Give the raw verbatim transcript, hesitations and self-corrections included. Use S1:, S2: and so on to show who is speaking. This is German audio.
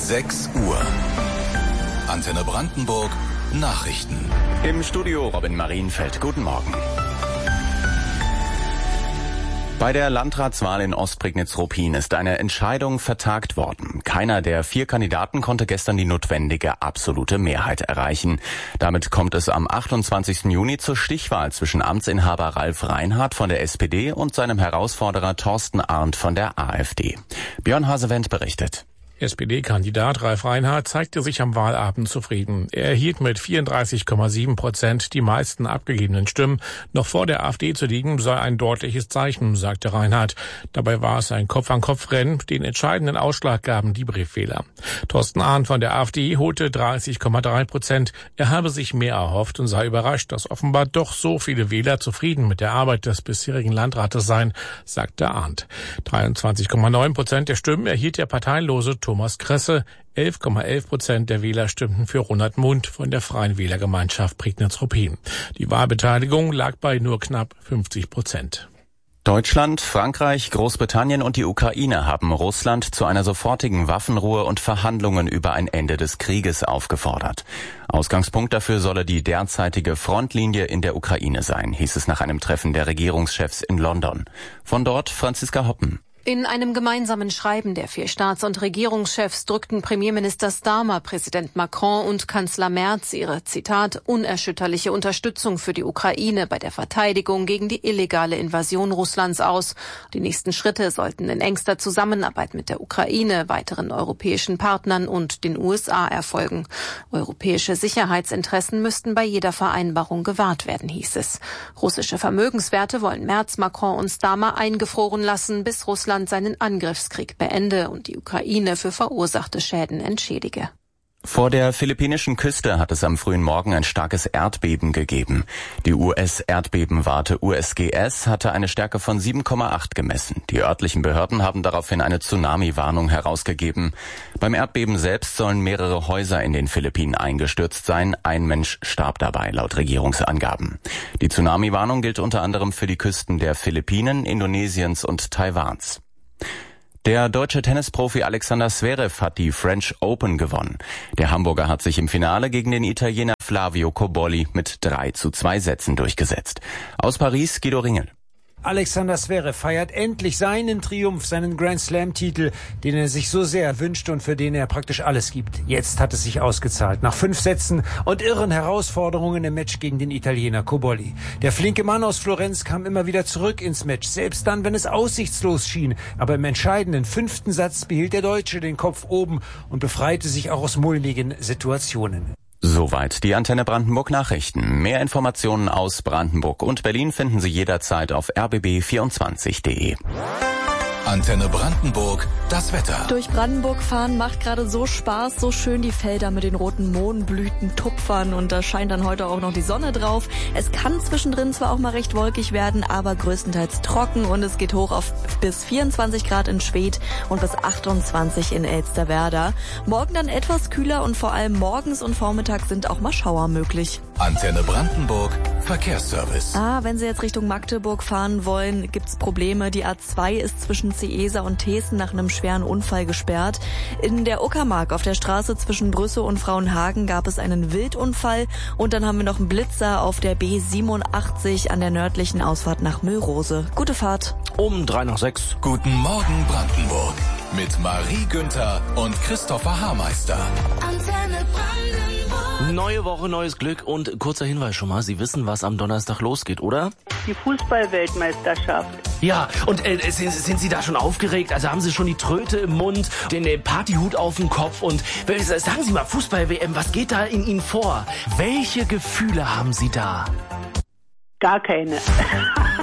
S1: sechs Uhr. Antenne Brandenburg Nachrichten.
S2: Im Studio Robin Marienfeld. Guten Morgen. Bei der Landratswahl in Ostprignitz-Ruppin ist eine Entscheidung vertagt worden. Keiner der vier Kandidaten konnte gestern die notwendige absolute Mehrheit erreichen. Damit kommt es am achtundzwanzigsten Juni zur Stichwahl zwischen Amtsinhaber Ralf Reinhardt von der S P D und seinem Herausforderer Thorsten Arndt von der AfD. Björn Hasewendt berichtet.
S3: S P D-Kandidat Ralf Reinhardt zeigte sich am Wahlabend zufrieden. Er erhielt mit vierunddreißig Komma sieben Prozent die meisten abgegebenen Stimmen. Noch vor der AfD zu liegen sei ein deutliches Zeichen, sagte Reinhardt. Dabei war es ein Kopf-an-Kopf-Rennen. Den entscheidenden Ausschlag gaben die Briefwähler. Thorsten Arndt von der AfD holte dreißig Komma drei Prozent. Er habe sich mehr erhofft und sei überrascht, dass offenbar doch so viele Wähler zufrieden mit der Arbeit des bisherigen Landrates seien, sagte Arndt. dreiundzwanzig Komma neun Prozent der Stimmen erhielt der parteilose Thomas Kresse. elf Komma elf Prozent der Wähler stimmten für Ronald Mund von der Freien Wählergemeinschaft Prignitz-Ruppin. Die Wahlbeteiligung lag bei nur knapp fünfzig Prozent.
S2: Deutschland, Frankreich, Großbritannien und die Ukraine haben Russland zu einer sofortigen Waffenruhe und Verhandlungen über ein Ende des Krieges aufgefordert. Ausgangspunkt dafür solle die derzeitige Frontlinie in der Ukraine sein, hieß es nach einem Treffen der Regierungschefs in London. Von dort Franziska Hoppen.
S4: In einem gemeinsamen Schreiben der vier Staats- und Regierungschefs drückten Premierminister Starmer, Präsident Macron und Kanzler Merz ihre, Zitat, unerschütterliche Unterstützung für die Ukraine bei der Verteidigung gegen die illegale Invasion Russlands aus. Die nächsten Schritte sollten in engster Zusammenarbeit mit der Ukraine, weiteren europäischen Partnern und den U S A erfolgen. Europäische Sicherheitsinteressen müssten bei jeder Vereinbarung gewahrt werden, hieß es. Russische Vermögenswerte wollen Merz, Macron und Starmer eingefroren lassen, bis Russland seinen Angriffskrieg beende und die Ukraine für verursachte Schäden entschädige.
S2: Vor der philippinischen Küste hat es am frühen Morgen ein starkes Erdbeben gegeben. Die U S-Erdbebenwarte U S G S hatte eine Stärke von sieben Komma acht gemessen. Die örtlichen Behörden haben daraufhin eine Tsunami-Warnung herausgegeben. Beim Erdbeben selbst sollen mehrere Häuser in den Philippinen eingestürzt sein. Ein Mensch starb dabei, laut Regierungsangaben. Die Tsunami-Warnung gilt unter anderem für die Küsten der Philippinen, Indonesiens und Taiwans. Der deutsche Tennisprofi Alexander Zverev hat die French Open gewonnen. Der Hamburger hat sich im Finale gegen den Italiener Flavio Cobolli mit drei zu zwei Sätzen durchgesetzt. Aus Paris Guido Ringel.
S5: Alexander Zverev feiert endlich seinen Triumph, seinen Grand-Slam-Titel, den er sich so sehr wünscht und für den er praktisch alles gibt. Jetzt hat es sich ausgezahlt, nach fünf Sätzen und irren Herausforderungen im Match gegen den Italiener Cobolli. Der flinke Mann aus Florenz kam immer wieder zurück ins Match, selbst dann, wenn es aussichtslos schien. Aber im entscheidenden fünften Satz behielt der Deutsche den Kopf oben und befreite sich auch aus mulmigen Situationen.
S2: Soweit die Antenne Brandenburg Nachrichten. Mehr Informationen aus Brandenburg und Berlin finden Sie jederzeit auf r b b vierundzwanzig punkt de.
S1: Antenne Brandenburg, das Wetter.
S6: Durch Brandenburg fahren macht gerade so Spaß, so schön die Felder mit den roten Mohnblüten tupfern und da scheint dann heute auch noch die Sonne drauf. Es kann zwischendrin zwar auch mal recht wolkig werden, aber größtenteils trocken und es geht hoch auf bis vierundzwanzig Grad in Schwedt und bis achtundzwanzig in Elsterwerda. Morgen dann etwas kühler und vor allem morgens und vormittags sind auch mal Schauer möglich.
S1: Antenne Brandenburg, Verkehrsservice.
S6: Ah, wenn Sie jetzt Richtung Magdeburg fahren wollen, gibt's Probleme. Die A zwei ist zwischen Ciesa und Thesen nach einem schweren Unfall gesperrt. In der Uckermark auf der Straße zwischen Brüssow und Frauenhagen gab es einen Wildunfall und dann haben wir noch einen Blitzer auf der B siebenundachtzig an der nördlichen Ausfahrt nach Müllrose. Gute Fahrt.
S7: Um drei nach sechs.
S1: Guten Morgen Brandenburg mit Marie Günther und Christopher Haarmeister.
S7: Antenne Brandenburg. Neue Woche, neues Glück und kurzer Hinweis schon mal, Sie wissen, was am Donnerstag losgeht, oder?
S8: Die Fußball-Weltmeisterschaft.
S7: Ja, und äh, sind, sind Sie da schon aufgeregt? Also haben Sie schon die Tröte im Mund, den äh, Partyhut auf dem Kopf und äh, sagen Sie mal, Fußball-W M, was geht da in Ihnen vor? Welche Gefühle haben Sie da?
S8: Gar keine.